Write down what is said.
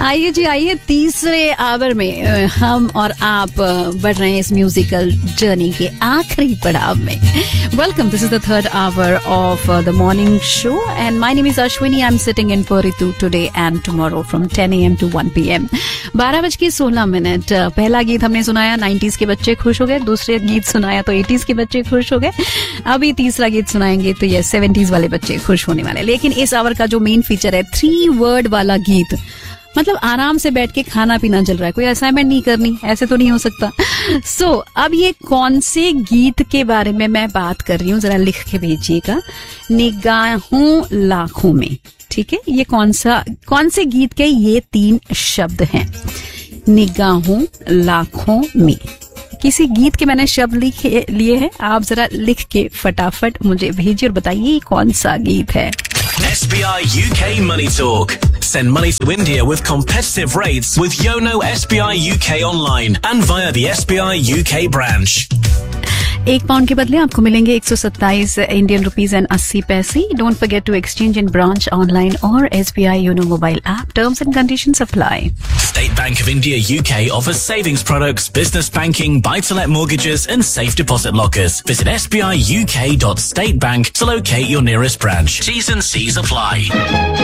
आइए जी आइए, तीसरे आवर में हम और आप बढ़ रहे हैं इस म्यूजिकल जर्नी के आखिरी पड़ाव में. Welcome, this is the third hour of the morning show and my name is Ashwini. I am sitting in for Ritu today and tomorrow from 10 AM to 1 PM. 12:16. पहला गीत हमने सुनाया 90s के बच्चे खुश हो गए, दूसरे गीत सुनाया तो 80s के बच्चे खुश हो गए, अभी तीसरा गीत सुनाएंगे तो ये 70s वाले बच्चे खुश होने वाले. लेकिन इस आवर का जो मेन फीचर है 3 वर्ड वाला गीत, मतलब आराम से बैठ के खाना पीना चल रहा है, कोई असाइनमेंट नहीं करनी, ऐसे तो नहीं हो सकता. सो अब ये कौन से गीत के बारे में मैं बात कर रही हूँ, जरा लिख के भेजिएगा. निगाहों लाखों में, ठीक है. ये कौन से गीत के ये 3 शब्द हैं? निगाहों लाखों में. किसी गीत के मैंने शब्द लिए हैं, आप जरा लिख के फटाफट मुझे भेजिए और बताइए कौन सा गीत है. SBI UK Money Talk. Send money to India with competitive rates with Yono SBI UK online and via the SBI UK branch. 1 pound के बदले आपको मिलेंगे 127 इंडियन रुपीज एंड 80 पैसे. Don't forget to exchange in branch, online और SBI YONO mobile app. Terms and conditions apply. State Bank of India UK offers savings products, business banking, buy-to-let mortgages and safe deposit lockers. Visit sbiuk.statebank to locate your nearest branch. T's and C's apply.